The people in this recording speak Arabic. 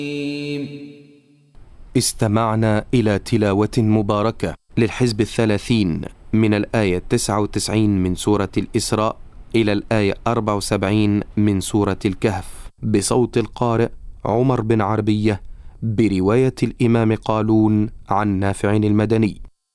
استمعنا إلى تلاوة مباركة للحزب 30 من الآية 99 من سورة الإسراء إلى الآية 74 من سورة الكهف بصوت القارئ عمر بن عربية برواية الإمام قالون عن نافع المدني.